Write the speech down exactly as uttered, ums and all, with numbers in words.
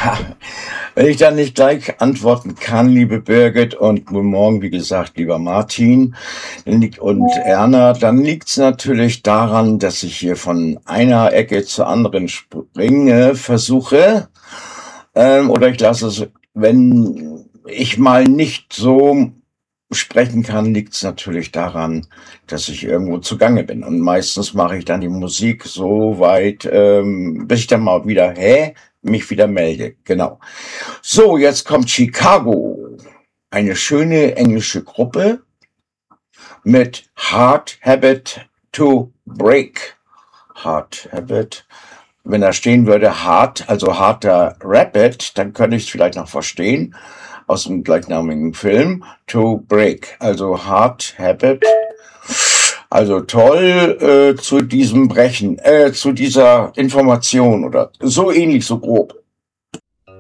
Ja, wenn ich dann nicht gleich antworten kann, liebe Birgit, und guten Morgen, wie gesagt, lieber Martin und Erna, dann liegt es natürlich daran, dass ich hier von einer Ecke zur anderen springe, versuche, ähm, oder ich lasse es, wenn ich mal nicht so sprechen kann, liegt es natürlich daran, dass ich irgendwo zugange bin. Und meistens mache ich dann die Musik so weit, ähm, bis ich dann mal wieder, hä, mich wieder melde. Genau. So, jetzt kommt Chicago. Eine schöne englische Gruppe mit Hard Habit to Break. Hard Habit. Wenn da stehen würde hart, also harter Rabbit, dann könnte ich es vielleicht noch verstehen. Aus dem gleichnamigen Film, To Break, also Hard Habit. Also toll äh, zu diesem Brechen, äh, zu dieser Information oder so ähnlich, so grob.